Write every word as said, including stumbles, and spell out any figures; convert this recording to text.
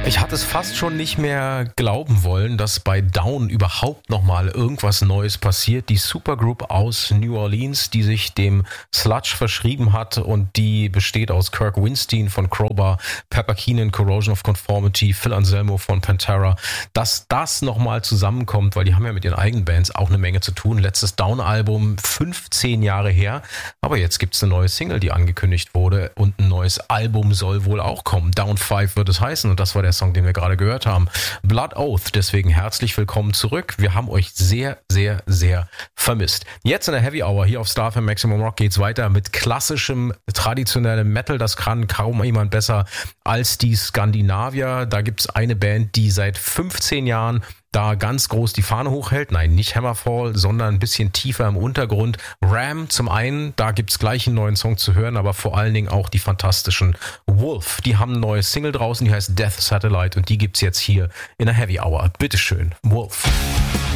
Ich hatte es fast schon nicht mehr glauben wollen, dass bei Down überhaupt nochmal irgendwas Neues passiert. Die Supergroup aus New Orleans, die sich dem Sludge verschrieben hat und die besteht aus Kirk Windstein von Crowbar, Pepper Keenan, Corrosion of Conformity, Phil Anselmo von Pantera, dass das nochmal zusammenkommt, weil die haben ja mit ihren eigenen Bands auch eine Menge zu tun. Letztes Down-Album, fünfzehn Jahre her, aber jetzt gibt es eine neue Single, die angekündigt wurde und ein neues Album soll wohl auch kommen. Down five wird es heißen und das war der Song, den wir gerade gehört haben. Blood Oath, deswegen herzlich willkommen zurück. Wir haben euch sehr, sehr, sehr vermisst. Jetzt in der Heavy Hour hier auf Star F M Maximum Rock geht's weiter mit klassischem, traditionellem Metal. Das kann kaum jemand besser als die Skandinavier. Da gibt's eine Band, die seit fünfzehn Jahren da ganz groß die Fahne hochhält. Nein, nicht Hammerfall, sondern ein bisschen tiefer im Untergrund. Ram zum einen, da gibt's gleich einen neuen Song zu hören, aber vor allen Dingen auch die fantastischen Wolf. Die haben ein neues Single draußen, die heißt Death Satellite und die gibt's jetzt hier in der Heavy Hour. Bitteschön, Wolf.